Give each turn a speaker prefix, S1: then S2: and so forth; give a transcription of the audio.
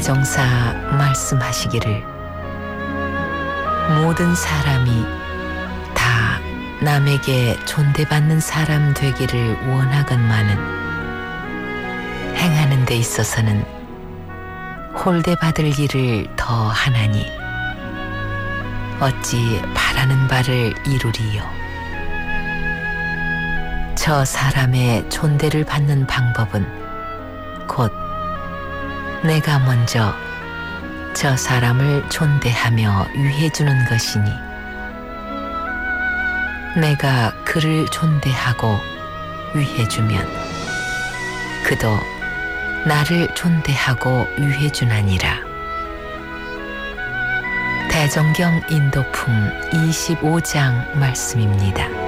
S1: 대종사 말씀하시기를 모든 사람이 다 남에게 존대받는 사람 되기를 원하건만은 행하는 데 있어서는 홀대받을 일을 더 하나니 어찌 바라는 바를 이루리요. 저 사람의 존대를 받는 방법은 곧 내가 먼저 저 사람을 존대하며 위해주는 것이니 내가 그를 존대하고 위해주면 그도 나를 존대하고 위해주나니라. 대정경 인도품 25장 말씀입니다.